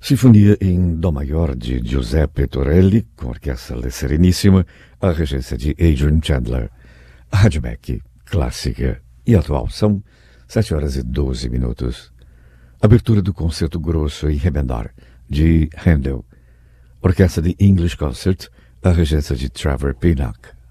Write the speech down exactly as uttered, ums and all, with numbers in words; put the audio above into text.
Sinfonia em Dó maior de Giuseppe Torelli, com orquestra La Serenissima, a regência de Adrian Chandler. A Rádio Beck, clássica e atual, são sete horas e doze minutos. Abertura do Concerto Grosso em Ré menor, de Handel. Orquestra de English Concert, a regência de Trevor Pinnock.